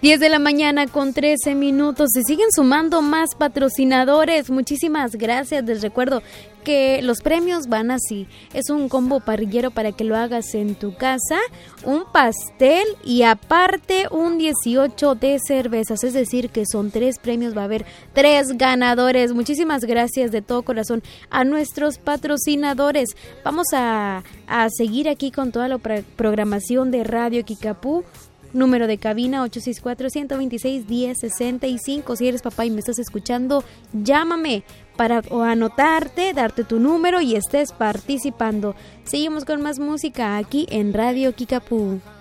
10 de la mañana con 13 minutos. Se siguen sumando más patrocinadores. Muchísimas gracias. Les recuerdo que los premios van así. Es un combo parrillero para que lo hagas en tu casa, un pastel y aparte un 18 de cervezas. Es decir, que son 3 premios. Va a haber 3 ganadores. Muchísimas gracias de todo corazón a nuestros patrocinadores. Vamos a seguir aquí con toda la programación de Radio Kikapú. Número de cabina 864-126-1065. Si eres papá y me estás escuchando, llámame para anotarte, darte tu número y estés participando. Seguimos con más música aquí en Radio Kikapú.